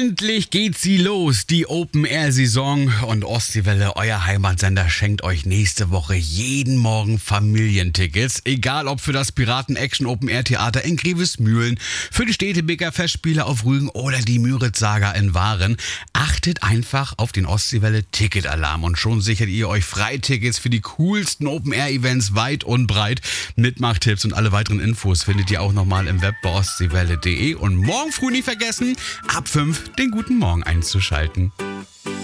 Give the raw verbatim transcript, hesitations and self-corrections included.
Endlich geht sie los, die Open-Air-Saison, und Ostseewelle, euer Heimatsender, schenkt euch nächste Woche jeden Morgen Familientickets. Egal ob für das Piraten-Action-Open-Air-Theater in Grevesmühlen, für die Städtebeker Festspiele auf Rügen oder die Müritz-Saga in Waren. Achtet einfach auf den Ostseewelle-Ticketalarm und schon sichert ihr euch Freitickets für die coolsten Open-Air-Events weit und breit. Mitmachtipps und alle weiteren Infos findet ihr auch nochmal im Web bei ostseewelle punkt de und morgen früh nicht vergessen, ab fünf den guten Morgen einzuschalten.